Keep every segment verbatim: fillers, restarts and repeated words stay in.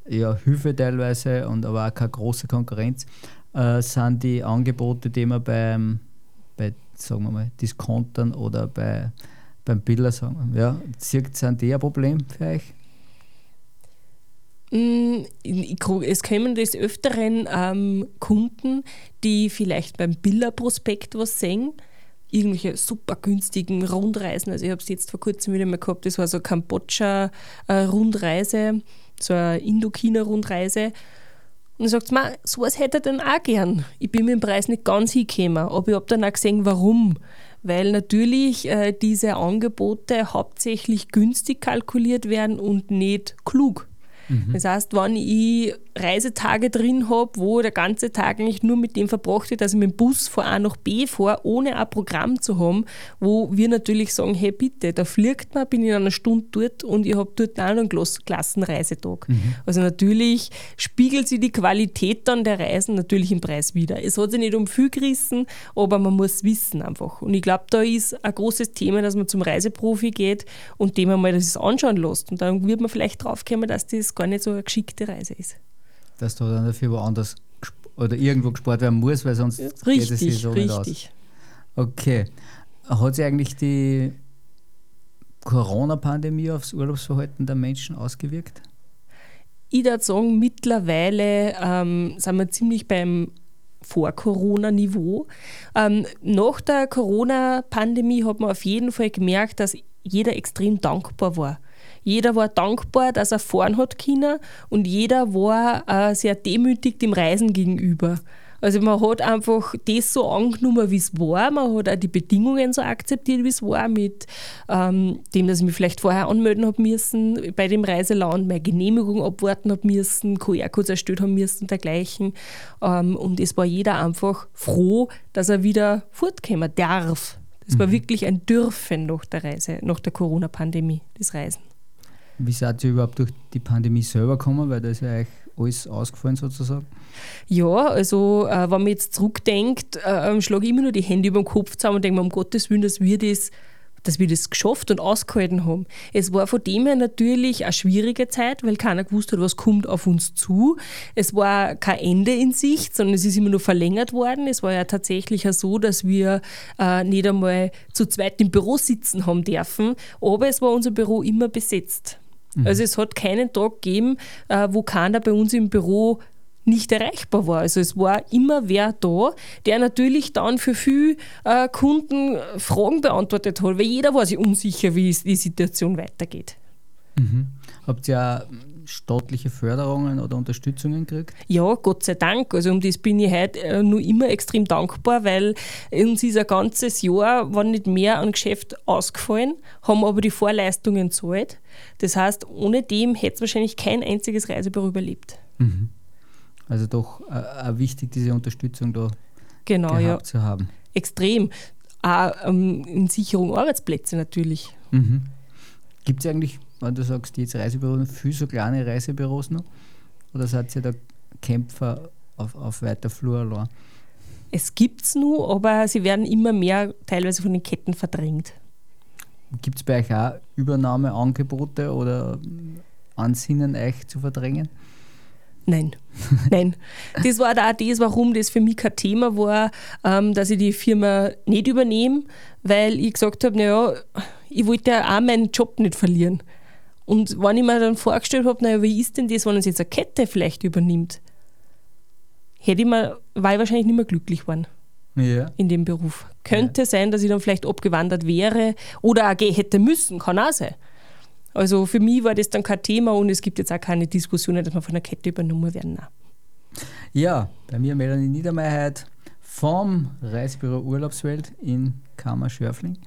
ja, Hilfe teilweise und aber auch keine große Konkurrenz, äh, sind die Angebote, die man beim, bei, sagen wir mal, Diskontern oder bei, beim Biller sagen. Ja, sind die ein Problem für euch? Es kommen des Öfteren ähm, Kunden, die vielleicht beim Biller-Prospekt was sehen, irgendwelche super günstigen Rundreisen. Also ich habe es jetzt vor kurzem wieder mal gehabt, das war so eine Kambodscha-Rundreise, so eine Indochina-Rundreise. Und dann sagt man, sowas hätte er dann auch gern. Ich bin mit dem Preis nicht ganz hingekommen, aber ich habe dann auch gesehen, warum. Weil natürlich äh, diese Angebote hauptsächlich günstig kalkuliert werden und nicht klug. Mhm. Das heißt, wenn ich Reisetage drin habe, wo der ganze Tag eigentlich nur mit dem verbracht wird, dass ich mit dem Bus von A nach B fahre, ohne ein Programm zu haben, wo wir natürlich sagen, hey bitte, da fliegt man, bin ich in einer Stunde dort und ich habe dort auch noch einen Klassenreisetag. Mhm. Also natürlich spiegelt sich die Qualität dann der Reisen natürlich im Preis wieder. Es hat sich nicht um viel gerissen, aber man muss wissen einfach. Und ich glaube, da ist ein großes Thema, dass man zum Reiseprofi geht und dem einmal das anschauen lässt. Und dann wird man vielleicht draufkommen, dass das gar nicht so eine geschickte Reise ist. Dass da dann dafür woanders gesp- oder irgendwo gespart werden muss, weil sonst richtig, geht es sich so nicht aus. Richtig. Okay. Hat sich eigentlich die Corona-Pandemie aufs Urlaubsverhalten der Menschen ausgewirkt? Ich würde sagen, mittlerweile ähm, sind wir ziemlich beim Vor-Corona-Niveau. Ähm, nach der Corona-Pandemie hat man auf jeden Fall gemerkt, dass jeder extrem dankbar war. Jeder war dankbar, dass er fahren hat können und jeder war äh, sehr demütig dem Reisen gegenüber. Also man hat einfach das so angenommen, wie es war. Man hat auch die Bedingungen so akzeptiert, wie es war, mit ähm, dem, dass ich mich vielleicht vorher anmelden habe müssen bei dem Reiseland, meine Genehmigung abwarten habe müssen, Q R-Codes erstellt haben müssen und dergleichen. Ähm, und es war jeder einfach froh, dass er wieder fortkommen darf. Das mhm. war wirklich ein Dürfen nach der Reise, nach der Corona-Pandemie, das Reisen. Wie seid ihr überhaupt durch die Pandemie selber gekommen? Weil da ist ja euch alles ausgefallen sozusagen. Ja, also äh, wenn man jetzt zurückdenkt, äh, schlage ich immer nur die Hände über den Kopf zusammen und denke mir, um Gottes Willen, dass wir das, dass wir das geschafft und ausgehalten haben. Es war von dem her natürlich eine schwierige Zeit, weil keiner gewusst hat, was kommt auf uns zu. Es war kein Ende in Sicht, sondern es ist immer nur verlängert worden. Es war ja tatsächlich auch so, dass wir äh, nicht einmal zu zweit im Büro sitzen haben dürfen, aber es war unser Büro immer besetzt. Also es hat keinen Tag gegeben, äh, wo keiner bei uns im Büro nicht erreichbar war. Also es war immer wer da, der natürlich dann für viele äh, Kunden Fragen beantwortet hat, weil jeder war sich unsicher, wie die Situation weitergeht. Mhm. Habt ihr auch staatliche Förderungen oder Unterstützungen gekriegt? Ja, Gott sei Dank. Also um das bin ich heute äh, nur immer extrem dankbar, weil uns ist ein ganzes Jahr, war nicht mehr an Geschäft ausgefallen, haben aber die Vorleistungen gezahlt. Das heißt, ohne dem hätte es wahrscheinlich kein einziges Reisebüro überlebt. Mhm. Also doch äh, auch wichtig, diese Unterstützung da genau, gehabt ja. zu haben. Extrem. Auch ähm, in Sicherung Arbeitsplätze natürlich. Mhm. Gibt es eigentlich, wenn du sagst, jetzt Reisebüros, viel so kleine Reisebüros noch? Oder seid ihr da Kämpfer auf, auf weiter Flur allein? Es gibt es nur, aber sie werden immer mehr teilweise von den Ketten verdrängt. Gibt es bei euch auch Übernahmeangebote oder Ansinnen, euch zu verdrängen? Nein, nein. Das war da auch das, warum das für mich kein Thema war, ähm, dass ich die Firma nicht übernehme, weil ich gesagt habe, naja, ich wollte ja auch meinen Job nicht verlieren. Und wenn ich mir dann vorgestellt habe, naja, wie ist denn das, wenn uns jetzt eine Kette vielleicht übernimmt, hätte ich mir, war ich wahrscheinlich nicht mehr glücklich geworden. Ja. In dem Beruf. Könnte ja sein, dass ich dann vielleicht abgewandert wäre oder auch gehen hätte müssen, kann auch sein. Also für mich war das dann kein Thema und es gibt jetzt auch keine Diskussionen, dass man von einer Kette übernommen werden. Nein. Ja, bei mir Melanie Niedermeyer heute vom Reisebüro Urlaubswelt in Kammerschörfling.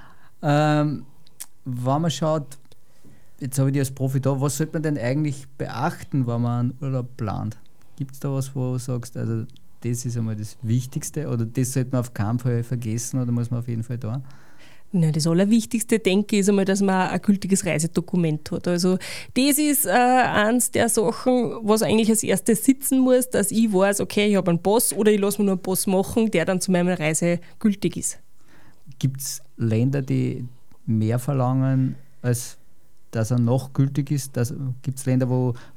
Ähm, wenn man schaut, jetzt habe ich dich als Profi da, was sollte man denn eigentlich beachten, wenn man einen Urlaub plant? Gibt es da was, wo du sagst, also das ist einmal das Wichtigste oder das sollte man auf keinen Fall vergessen oder muss man auf jeden Fall da? Nein, das Allerwichtigste, denke ich, ist einmal, dass man ein gültiges Reisedokument hat. Also das ist äh, eins der Sachen, was eigentlich als erstes sitzen muss, dass ich weiß, okay, ich habe einen Pass oder ich lasse mir nur einen Pass machen, der dann zu meiner Reise gültig ist. Gibt es Länder, die mehr verlangen, als dass er noch gültig ist? Gibt es Länder, wo,